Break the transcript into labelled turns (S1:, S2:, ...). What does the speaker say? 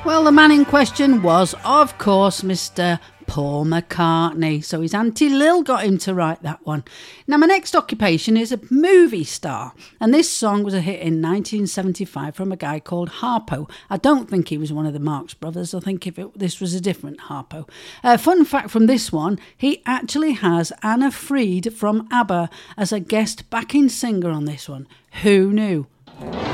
S1: Well, the man in question was, of course, Mr. Paul McCartney. So his Auntie Lil got him to write that one. Now, my next occupation is a movie star. And this song was a hit in 1975 from a guy called Harpo. I don't think he was one of the Marx Brothers. I think this was a different Harpo. Fun fact from this one, he actually has Anna Fried from ABBA as a guest backing singer on this one. Who knew?